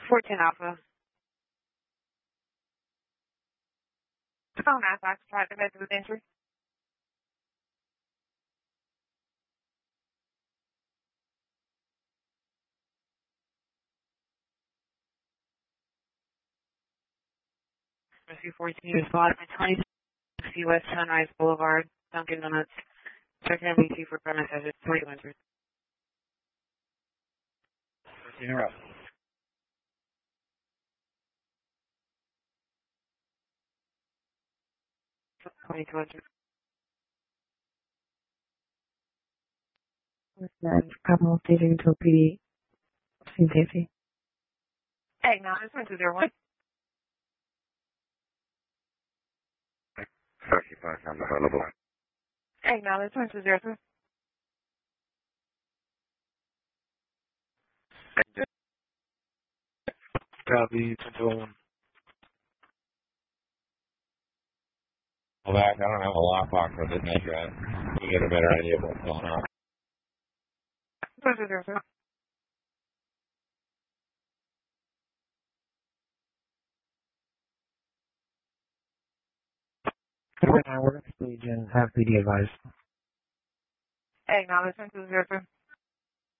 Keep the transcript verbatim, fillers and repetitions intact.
fourteen Alpha. Phone nine Fox, try to message with entry. Rescue fourteen is bottom at twenty sixty West Sunrise Boulevard, Dunkin' Donuts. Checking M B T for premise as it's twenty winters. You're up. twenty-two winters. Then couple staging to P D. Scene safety. Hey, no, it's one two zero one. thirty-five, I'm available. Hey, no, it's one two zero two. Copy, two two one. Well, back, I don't have a lockbox for this address. We get a better idea of what's going on. one two zero two. We're not working stage and have P D advice. Hey, no, it's one two zero two.